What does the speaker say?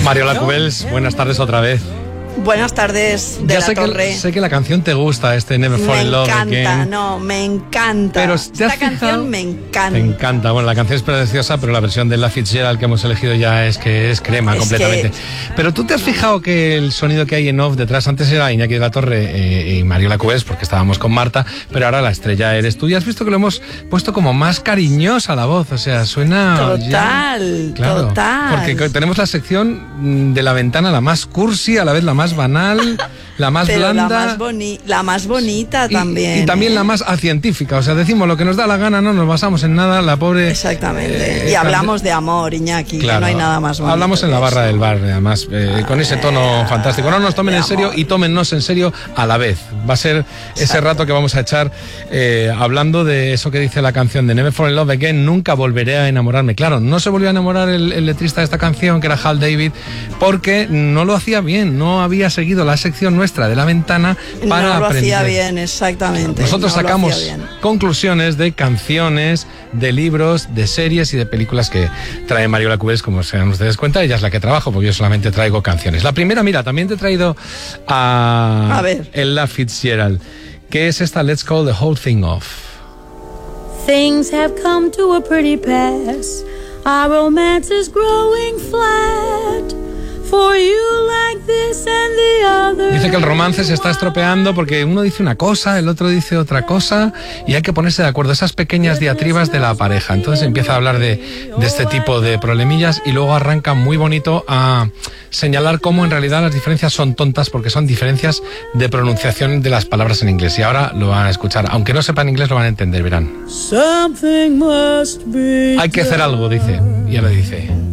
Mariola Cubels, buenas tardes otra vez. Buenas tardes de ya la Torre. Sé que la canción te gusta, Never Fall in Love Again. Me encanta, no, me encanta. Pero esta canción me encanta. Me encanta. Bueno, la canción es preciosa, pero la versión de Ella Fitzgerald que hemos elegido ya es crema completamente. Pero tú te has fijado que el sonido que hay en off detrás, antes era Iñaki de la Torre y Mariola Cubels, porque estábamos con Marta, pero ahora la estrella eres tú. Y has visto que lo hemos puesto como más cariñosa la voz, o sea, suena... Total, claro, total. Porque tenemos la sección de la ventana, la más cursi, a la vez la más banal, la más pero blanda, la más bonita también. Y también la más científica, o sea, decimos lo que nos da la gana, no nos basamos en nada, la pobre... Exactamente, y hablamos de amor, Iñaki, claro, que no hay nada más bonito. Hablamos en la barra del bar, además, con ese tono fantástico. No nos tomen en serio y tómennos en serio a la vez. Va a ser ese rato que vamos a echar hablando de eso que dice la canción de Never Fall in Love Again, nunca volveré a enamorarme. Claro, no se volvió a enamorar el letrista de esta canción, que era Hal David, porque no lo hacía bien, no había seguido la sección nuestra de la ventana para aprender. No lo hacía bien, exactamente. Nosotros sacamos conclusiones de canciones, de libros, de series y de películas que trae Mariola Cubels, como se dan ustedes cuenta. Ella es la que trabajo, porque yo solamente traigo canciones. La primera, mira, también te he traído a ver. Ella Fitzgerald, que es esta Let's Call the Whole Thing Off. Things have come to a pretty pass. Our romance is growing flat. For you like this and the other. Dice que el romance se está estropeando porque uno dice una cosa, el otro dice otra cosa y hay que ponerse de acuerdo, esas pequeñas diatribas de la pareja. Entonces empieza a hablar de este tipo de problemillas y luego arranca muy bonito a señalar cómo en realidad las diferencias son tontas porque son diferencias de pronunciación de las palabras en inglés. Y ahora lo van a escuchar, aunque no sepan inglés lo van a entender, verán. Hay que hacer algo, dice, y ahora dice...